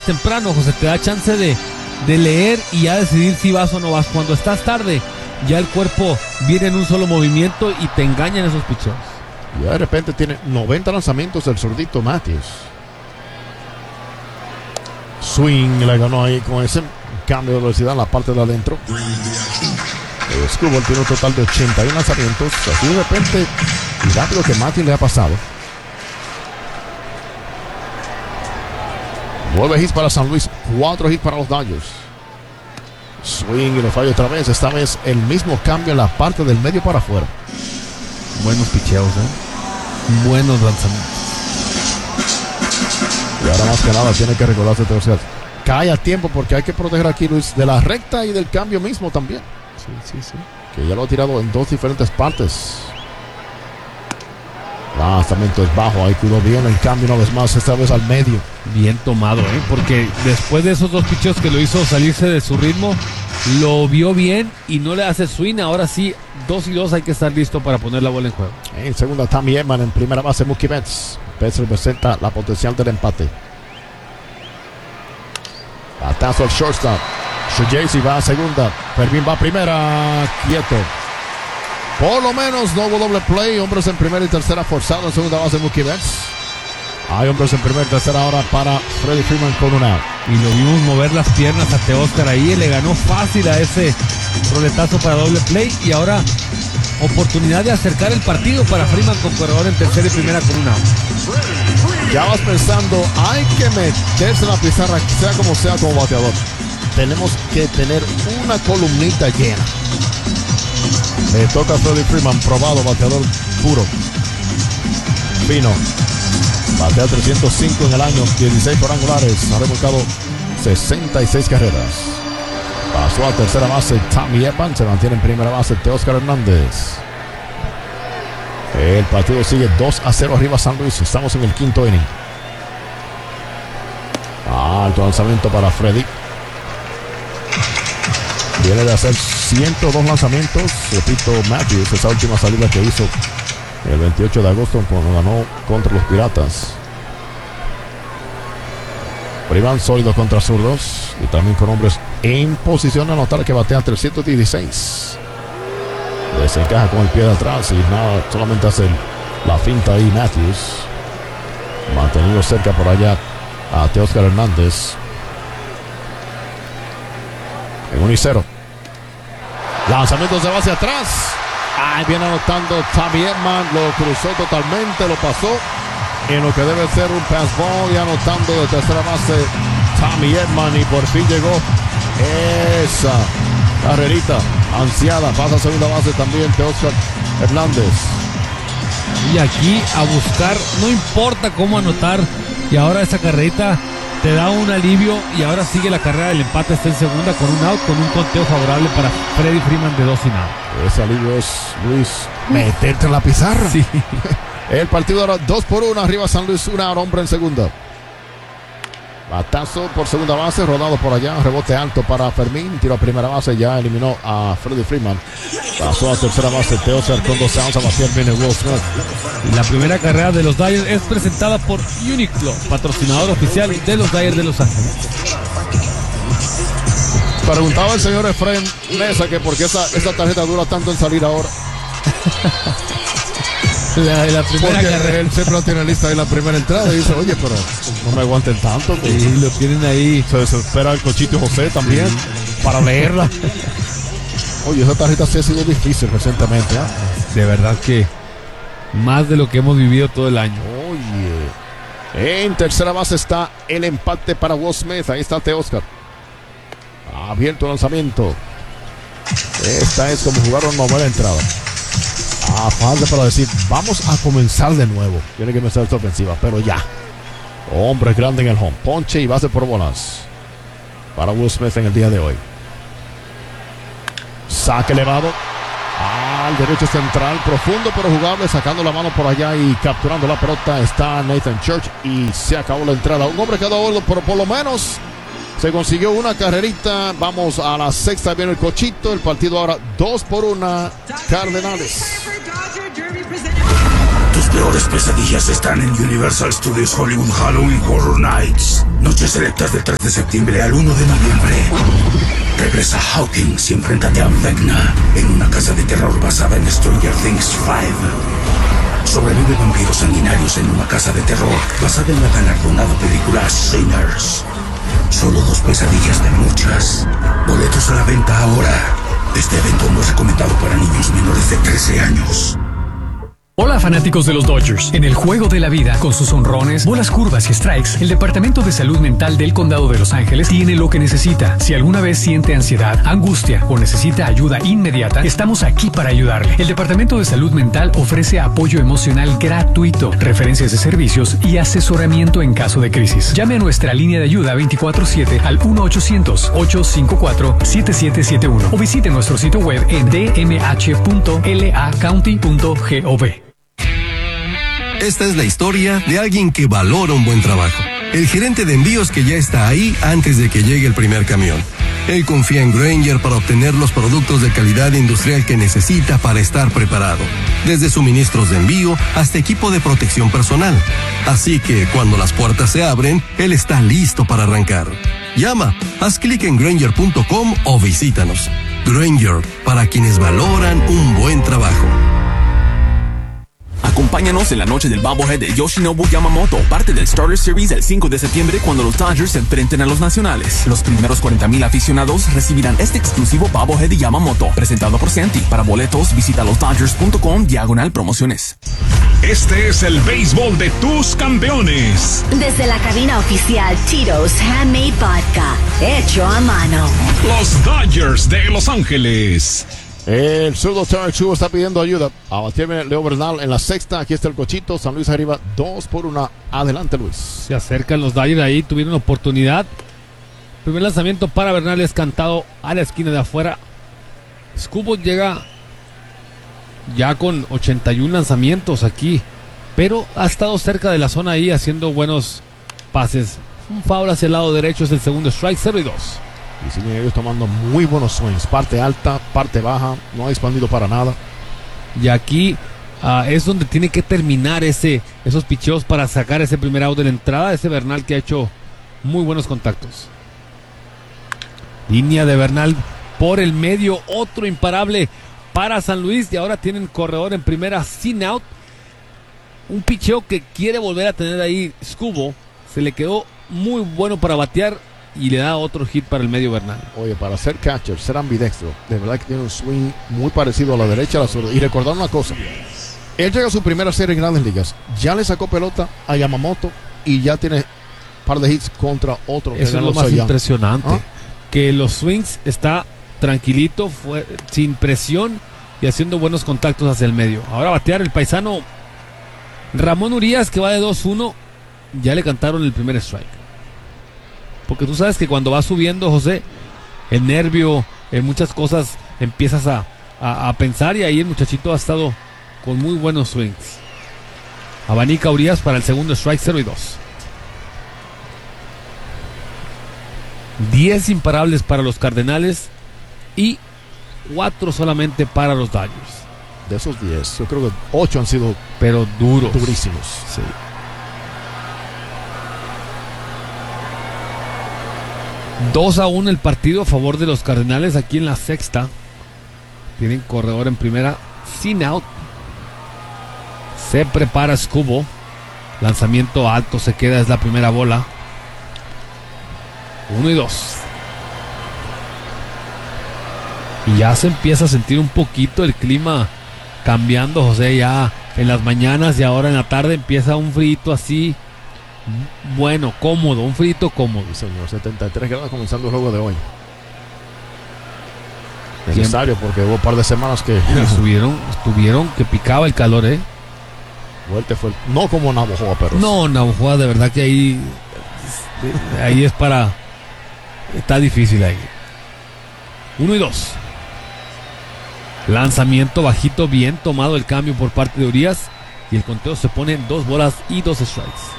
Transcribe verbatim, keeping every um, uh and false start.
temprano, José, te da chance de, de leer y ya decidir si vas o no vas. Cuando estás tarde, ya el cuerpo viene en un solo movimiento y te engañan esos picheos. Y de repente tiene noventa lanzamientos el zurdito Matthews. Swing le ganó ahí con ese cambio de velocidad en la parte de adentro. Skubal tiene un total de ochenta y uno lanzamientos. Así de repente, mira lo que Matthews le ha pasado. Nueve hits para San Luis, cuatro hits para los Dodgers. Swing y lo falla otra vez. Esta vez el mismo cambio en la parte del medio para afuera. Buenos picheos, ¿eh? Buenos lanzamientos. Y ahora más que nada tiene que recordarse tercer. Cae a tiempo porque hay que proteger aquí, Luis, de la recta y del cambio mismo también. Sí, sí, sí. Que ya lo ha tirado en dos diferentes partes. Lanzamiento es bajo, ahí cuidó bien el cambio una vez más, esta vez al medio. Bien tomado, ¿eh? Porque después de esos dos picheos que lo hizo salirse de su ritmo, lo vio bien y no le hace swing. Ahora sí, dos y dos, hay que estar listo para poner la bola en juego. En segunda, Tommy Edman. En primera base, Mookie Betts. Betts representa la potencial del empate. Batazo al shortstop. Shujacy va a segunda. Fermín va a primera. Quieto. Por lo menos no hubo doble play. Hombres en primera y tercera forzado. En segunda base, Mookie Betts. Hay hombres en primera y tercera ahora para Freddie Freeman con un out. Y lo vimos mover las piernas a Teóscar ahí. Le ganó fácil a ese roletazo para doble play. Y ahora oportunidad de acercar el partido para Freeman con corredor en tercera y primera con un out. Ya vas pensando, hay que meterse en la pizarra, sea como sea como bateador. Tenemos que tener una columnita llena. Le toca a Freddie Freeman, probado bateador puro. Fino. Batea trescientos cinco en el año, dieciséis cuadrangulares, ha remolcado sesenta y seis carreras. Pasó a tercera base Tommy Edman, se mantiene en primera base Teóscar Hernández. El partido sigue dos a cero arriba San Luis, estamos en el quinto inning. Alto lanzamiento para Freddy. Viene de hacer ciento dos lanzamientos, repito, Matthews, esa última salida que hizo el veintiocho de agosto cuando ganó contra los Piratas. Freeman sólido contra zurdos y también con hombres en posición de anotar, que batea trescientos dieciséis. Desencaja con el pie de atrás y nada, solamente hace la finta ahí Matthews. Mantenido cerca por allá a Teóscar Hernández. En uno y cero. Lanzamientos de base atrás. Ahí viene anotando Tommy Edman. Lo cruzó totalmente, lo pasó en lo que debe ser un pass ball, y anotando de tercera base Tommy Edman, y por fin llegó esa carrerita ansiada. Pasa a segunda base también Teóscar Hernández. Y aquí a buscar, no importa cómo anotar, y ahora esa carrerita te da un alivio, y ahora sigue la carrera del empate, está en segunda con un out, con un conteo favorable para Freddie Freeman de dos sin out. Ese alivio es, Luis, meterte en la pizarra. Sí. El partido ahora dos por uno, arriba San Luis, una hombre en segunda. Batazo por segunda base, rodado por allá, rebote alto para Fermín, tiro a primera base, ya eliminó a Freddie Freeman. Pasó a tercera base, Teóscar con dos outs, a batear viene Will Smith. Y la primera carrera de los Dodgers es presentada por Uniqlo, patrocinador oficial de los Dodgers de Los Ángeles. Preguntaba el señor Efraín Mesa que por qué esa, esa tarjeta dura tanto en salir ahora. La, la primera Porque carrera. él siempre lo tiene lista en la primera entrada y dice, oye, pero no me aguanten tanto. Sí, lo tienen ahí. Se desespera el Cochito José también, Sí, para leerla. Oye, esa tarjeta sí ha sido difícil recientemente, ¿eh? De verdad que más de lo que hemos vivido todo el año. Oye, en tercera base está el empate para Will Smith. Ahí está Teóscar. Abierto el lanzamiento. Esta es como jugar una buena entrada. Ah, falta para decir, vamos a comenzar de nuevo. Tiene que empezar esta ofensiva, pero ya. Hombre grande en el home. Ponche y base por bolas para Will Smith en el día de hoy. Saque elevado al derecho central, profundo pero jugable, sacando la mano por allá y capturando la pelota está Nathan Church, y se acabó la entrada. Un hombre quedó a bordo, pero por lo menos se consiguió una carrerita. Vamos a la sexta, viene el Cochito. El partido ahora dos por una, Cardenales. Tus peores pesadillas están en Universal Studios Hollywood Halloween Horror Nights. Noches selectas del tres de septiembre al uno de noviembre. Regresa Hawkins y enfréntate a Vecna en una casa de terror basada en Stranger Things cinco. Sobrevive vampiros sanguinarios en una casa de terror basada en la galardonada película Sinners. Solo dos pesadillas de muchas. Boletos a la venta ahora. Este evento no es recomendado para niños menores de trece años. Hola fanáticos de los Dodgers. En el juego de la vida, con sus honrones, bolas curvas y strikes, el Departamento de Salud Mental del Condado de Los Ángeles tiene lo que necesita. Si alguna vez siente ansiedad, angustia o necesita ayuda inmediata, estamos aquí para ayudarle. El Departamento de Salud Mental ofrece apoyo emocional gratuito, referencias de servicios y asesoramiento en caso de crisis. Llame a nuestra línea de ayuda veinticuatro siete al uno ochocientos, ocho cinco cuatro, siete siete siete uno o visite nuestro sitio web en d m h punto l a county punto gov. Esta es la historia de alguien que valora un buen trabajo. El gerente de envíos que ya está ahí antes de que llegue el primer camión. Él confía en Grainger para obtener los productos de calidad industrial que necesita para estar preparado. Desde suministros de envío hasta equipo de protección personal. Así que cuando las puertas se abren, él está listo para arrancar. Llama, haz clic en Grainger punto com o visítanos. Grainger, para quienes valoran un buen trabajo. Acompáñanos en la noche del Bobblehead de Yoshinobu Yamamoto, parte del Starter Series el cinco de septiembre cuando los Dodgers se enfrenten a los nacionales. Los primeros cuarenta mil aficionados recibirán este exclusivo Bobblehead de Yamamoto, presentado por Santi. Para boletos, visita los dodgers punto com diagonal promociones. Este es el béisbol de tus campeones. Desde la cabina oficial Tito's Handmade Vodka, hecho a mano. Los Dodgers de Los Ángeles. El zurdo Tarek Chubo está pidiendo ayuda. A batirme Leo Bernal en la sexta. Aquí está el cochito. San Luis arriba, dos por una. Adelante, Luis. Se acercan los Dodgers ahí. Tuvieron oportunidad. Primer lanzamiento para Bernal es cantado a la esquina de afuera. Scubo llega ya con ochenta y uno lanzamientos aquí. Pero ha estado cerca de la zona ahí haciendo buenos pases. Un foul hacia el lado derecho es el segundo strike, cero y dos. Y siguen ellos tomando muy buenos swings. Parte alta, parte baja. No ha expandido para nada. Y aquí uh, es donde tiene que terminar ese, esos picheos para sacar ese primer out de la entrada. Ese Bernal que ha hecho muy buenos contactos. Línea de Bernal por el medio. Otro imparable para San Luis. Y ahora tienen corredor en primera sin out. Un picheo que quiere volver a tener ahí Scubo. Se le quedó muy bueno para batear. Y le da otro hit para el medio Bernal. Oye, para ser catcher, ser ambidextro, de verdad que tiene un swing muy parecido a la derecha a la zurda. Y recordar una cosa, él llega a su primera serie en Grandes Ligas, ya le sacó pelota a Yamamoto y ya tiene un par de hits contra otro. Eso es lo más impresionante, ¿ah? Que los swings está tranquilito, fue, sin presión y haciendo buenos contactos hacia el medio. Ahora batear el paisano Ramón Urias, que va de dos uno, ya le cantaron el primer strike. Porque tú sabes que cuando va subiendo, José, el nervio, en muchas cosas empiezas a, a, a pensar, y ahí el muchachito ha estado con muy buenos swings. Abanica Urias para el segundo strike, cero y dos. diez imparables para los Cardenales y cuatro solamente para los Dodgers. De esos diez, yo creo que ocho han sido pero duros. Durísimos. Sí. dos a uno el partido a favor de los Cardenales aquí en la sexta. Tienen corredor en primera sin out. Se prepara Scubo. Lanzamiento alto, se queda, es la primera bola. Uno y dos. Y ya se empieza a sentir un poquito el clima cambiando, José, ya en las mañanas y ahora en la tarde empieza un frito así. Bueno, cómodo, un frito cómodo. Sí, señor, setenta y tres grados comenzando el juego de hoy. Necesario porque hubo un par de semanas que estuvieron, estuvieron que picaba el calor, ¿eh? Vuelta fue, no como Navojoa, pero no, Navojoa de verdad que ahí ahí es para, está difícil ahí. Uno y dos. Lanzamiento bajito, bien tomado el cambio por parte de Urias. Y el conteo se pone en dos bolas y dos strikes.